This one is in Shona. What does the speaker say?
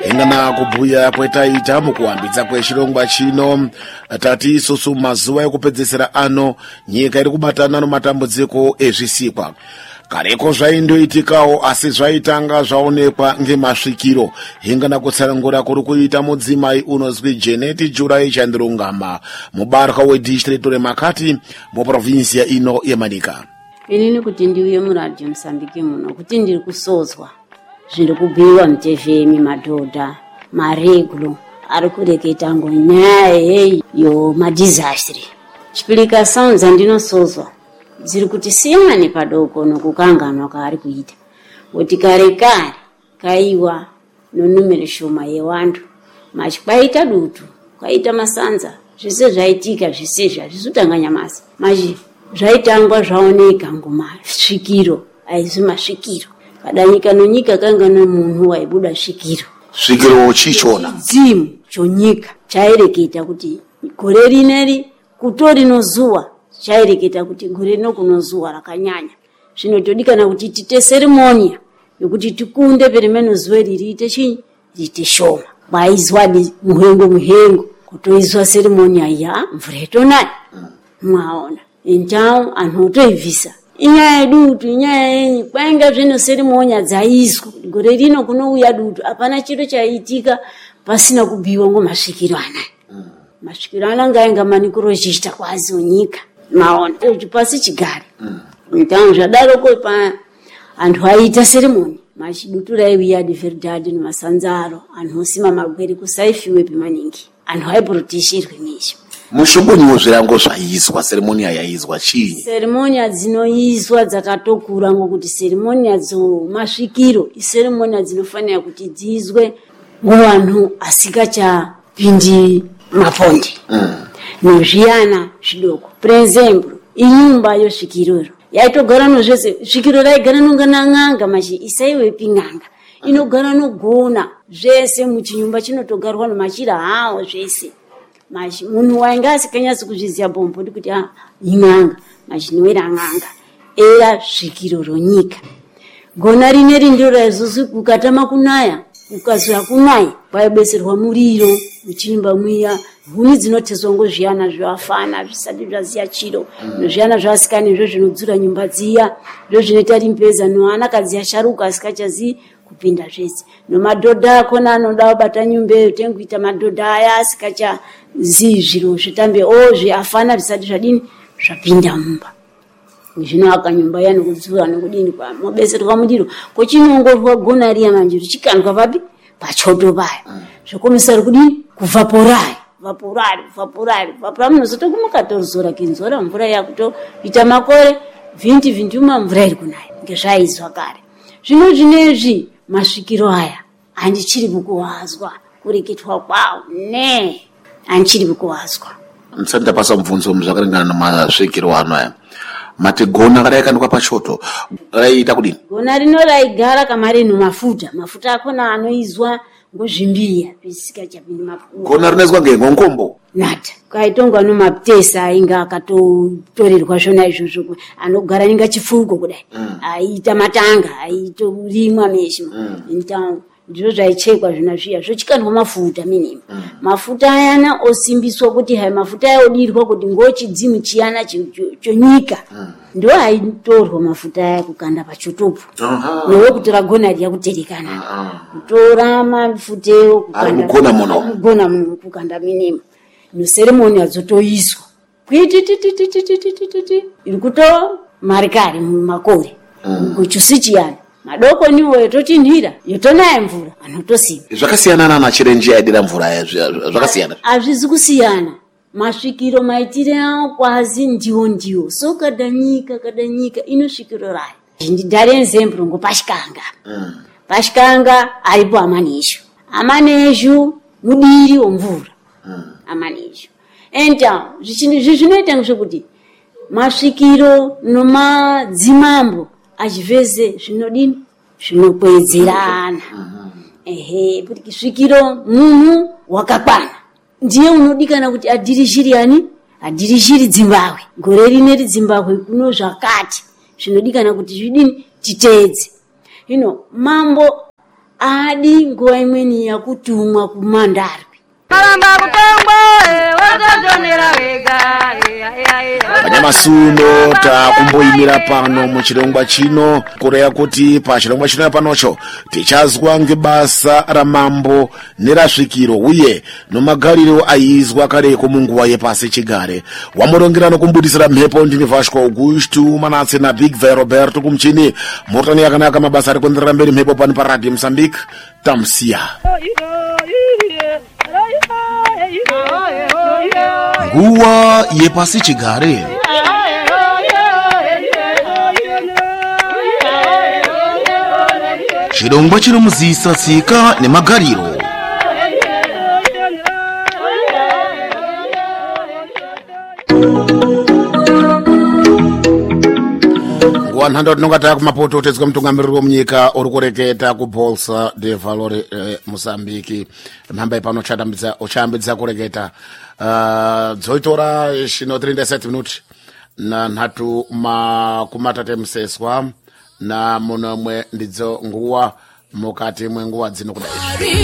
ingana kubhuya kwetaita mukuhambidza kwechirongwa chino tati isusu mazuva ekupedzisira ano nyika iri kubatana nematambudziko ezvisikwa. Kareko zvaindoitikawo asi zvaitanga zvaonekwa ngemasvikiro. Ingana kutsanangura kuri kuita mudzimai unozwi Janet Jurai Chandirungama, mubarwa wedistrict reMakati muprovinsia ino yeManika. Inini kuti ndiuye muradio Msambiki muno kuti ndiri kusozwa zviri kubhuyiwa mutevhemi madhodha maregulo ari kureketa ngonyaya yomadhizastri. Chipilikasauni dzandinosozwa dziri kuti siyani padoko nokukanganwa kaari kuita kuti kare kare kaiwa nonumero shoma yevantu machikwaita dutu kwaita masanza zvese zvaitika zvisizvi hazvisutanga nyamasi machi zvaitangwa zvaoneka ngomasvikiro aizi masvikiro kadanyika nonyika kanga nomunhu waibuda svikiro chichona dzimu chonyika chaireketa kuti gore rineri kutori nozuwa chaireketa kuti gore rino kuno zuwa rakanyanya zvinotodikana kuti tite seremonia yokuti tikunde perimeno zuwa ririite chinyi riite shoma kwaizwadi muhengo kutoizwa seremonia ya mvura itonaya mwaona então anhu otoibvisa inyaya dutu inyaya yenyi kwainga zvino seremonia dzaizwa gore rino kunouya dutu hapana chiro chaiitika pasina kubhiwa ngomasvikiro anaya masvikiro ananga ainga manikurozhista kwazi onyika maona chipasi chigare então zvadaroko pa antu aita seremoni machidutu raiuya diverdad nemasanzaro anhu osima magwere kusaifiwe pemaningi anhu aiprotishirwe nezvo mushongoniwo zvirango zvaizwa seremonia yaizwa chii seremonia dzinoizwa dzakatokura ngokuti seremonia dzo masvikiro iseremonia dzinofanira kuti dzizwe muvanhu asikachapindi mapondi nezviyana zvidoko. For example, inyumba yosvikiroro yaitogara nozvese svikiro raigara nonganang'anga machi isaiwe ping'anga inogara nogona zvese muchinyumba chinotogarwa nomachira hawo zvese machi munhu wainga asikanyatsi kuzviziya bombodi kuti ing'anga machi niwera ng'anga era svikiroro nyika gona rineri ndiro raizozwi kukatama kunaya ukazwa kunaya kwaibeserwa muriro muchinyumba mwiya huni dzinotezwa ngozviyana zvavafana zvisati zvaziya chiro nezviyana zvavasikana izvo zvinodzura nyumba dziya izvo zvinoita rimpeza noanakadzi asharuka asikachazivi kupinda zvese nomadhodha akona anoda kubata nyumbeyo tenguita madhodha aya asikachazivi zviro zvitambe zviafana zvisati zvadini zvapinda mumba zvinoaka nyumba iya nokudzura nokudini mobeserwa muriro kochinongorwa gona riya manje richikandwa papi pachoto paya zvokomisa rikudini kuvaporari munozotokumuka torzora kinzora mvura yakutoita makore 20 mvura iri kunaya ngezvaizwa kare zvino zvinezvi masvikiro aya handichiri kukuwazwa kureketwa kwawo handichiri kukuwazwa msati ndapasa mubvunzo muzvakaringana namasvikiro ano aya mati gona raikandwa pachoto raiita kudini gona rino raigara kama rino mafuta akona anoizwa ngozvimbiya pisikachapindi mafuta gona rinoizwa ngengonkombo nata kaitongwa nomaputesa ainga akatotorerwa zvona izvozvo anogara inga chifuko kudai aiita matanga aitorimwa meshi então ndizvo zvaichekwa zvona zviya zvochikandwa mafuta minima mafuta ayana osimbiswa kuti hai mafuta ayodirwa kuti ngochidzimu chiyana chonyika ndo aitorwa mafuta aya kukanda pachotopo newe kutora gona riya kuterekana kutora mafuteyo kugona muno kukanda minima noseremoni adzotoiswa kuitititititititi iri kuto marikari mumakore kuchusi chiyana madoko niwo yototinhira yotonaya mvura anotosima zvakasiyana nana chirenji aidira mvura zvakasiyana hazvizi kusiyana masvikiro maitire awo kwazi ndiwo so kadanyika inosvikiro rayo ndidare nzembro ngopashikanga pashikanga aripo amaneshu mudiri womvura amaneshu então zvinoita ngezvekuti masvikiro nomadzimambo achivese zvinodini zvinokwedzerana kuti svikiro munhu wakakwana ndiye unodikana kuti adirishiri Zimbabwe gore rineri Zimbabwe kuno zvakati zvinodikana kuti zvidini titeedze mambo adi nguwa imweni yakutumwa kumandarwe Panyamasuno takumboyimira pano muchirongwa chino kureya kuti pachirongwa chino panocho tichazwa ngebasa ramambo nerasvikiro uye nomagariro aizwa kareko munguwa yepasi chigare. Wamurongera nokumbudisira mhepo ndini Vasco Augusto Manatse na Big Vai Roberto kumchini motani yakanaka mabasa ari kuenderera mberi mhepo pano paRadio Mozambique tamsiya. Nguwa yepasi chigare. Chirongwa chino muzisa tsika nemagariro. Nguwa nhando tinongata kumapoto tezwa mtungamiriri womunyika uri kureketa kubolsa de valore Mozambique. Mhamba ipano ochambidza kureketa dzoitora shino 37 minuti na nhatu makumatate mseswa na munomwe ndidzo nguwa mukati mwenguwa dzino kudai.